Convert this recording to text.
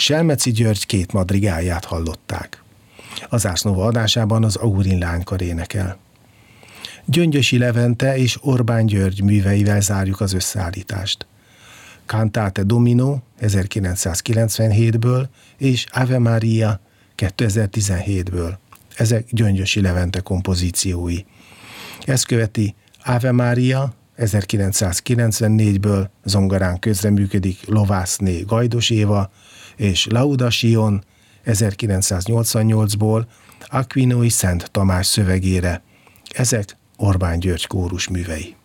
Selmeci György 2 madrigálját hallották. Az Ars Nova adásában az Aurin lánykar énekel. Gyöngyösi Levente és Orbán György műveivel zárjuk az összeállítást. Cantate Domino 1997-ből és Ave Maria 2017-ből. Ezek Gyöngyösi Levente kompozíciói. Ezt követi Ave Maria 1994-ből, zongorán közreműködik Lovászné Gajdos Éva, és Laudación 1988-ból Aquinói Szent Tamás szövegére. Ezek Orbán György kórus művei.